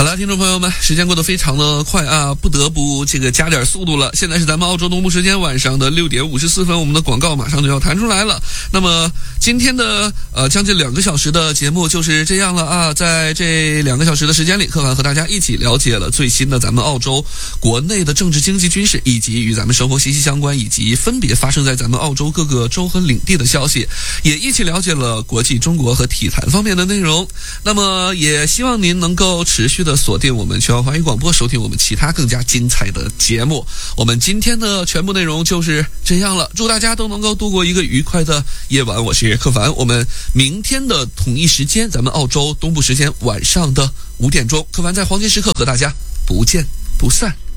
好了，听众朋友们，时间过得非常的快啊，不得不加点速度了。现在是咱们澳洲东部时间晚上的6点54分，我们的广告马上就要弹出来了。那么今天的将近2个小时的节目就是这样了啊，在这2个小时的时间里，柯凡和大家一起了解了最新的咱们澳洲国内的政治、经济、军事以及与咱们生活息息相关以及分别发生在咱们澳洲各个州和领地的消息，也一起了解了国际、中国和体坛方面的内容。那么也希望您能够持续的锁定我们全澳华语广播，收听我们其他更加精彩的节目。我们今天的全部内容就是这样了，祝大家都能够度过一个愉快的夜晚。我是柯凡，我们明天的同一时间，咱们澳洲东部时间晚上的5点钟，柯凡在黄金时刻和大家不见不散。